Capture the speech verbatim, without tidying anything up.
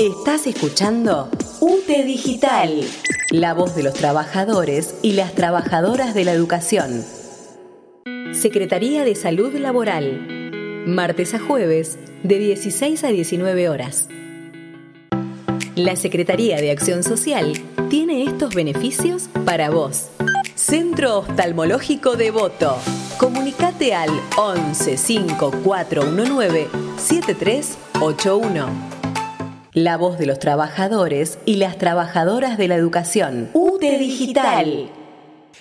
Estás escuchando U T E Digital, la voz de los trabajadores y las trabajadoras de la educación. Secretaría de Salud Laboral, martes a jueves, de dieciséis a diecinueve horas. La Secretaría de Acción Social tiene estos beneficios para vos. Centro Oftalmológico Devoto. Comunicate al once cinco cuatro uno nueve siete tres ocho uno. La voz de los trabajadores y las trabajadoras de la educación. U T E Digital.